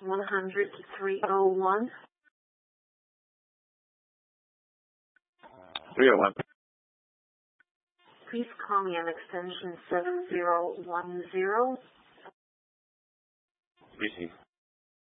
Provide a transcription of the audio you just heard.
100 to 301. 301. Please call me on extension 7010. Receive.